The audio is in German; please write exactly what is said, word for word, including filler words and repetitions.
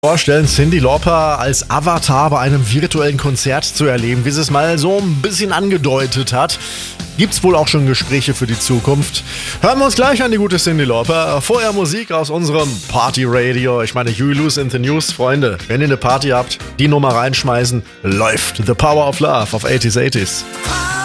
Vorstellen, Cyndi Lauper als Avatar bei einem virtuellen Konzert zu erleben, wie sie es mal so ein bisschen angedeutet hat. Gibt's wohl auch schon Gespräche für die Zukunft? Hören wir uns gleich an die gute Cyndi Lauper. Vorher Musik aus unserem Party-Radio. Ich meine, You Lose in the News, Freunde. Wenn ihr eine Party habt, die Nummer reinschmeißen, läuft The Power of Love auf achtziger, achtziger.